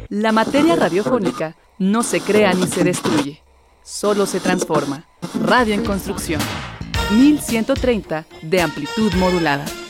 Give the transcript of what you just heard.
La materia radiofónica no se crea ni se destruye, solo se transforma. Radio en construcción. 1130 de amplitud modulada.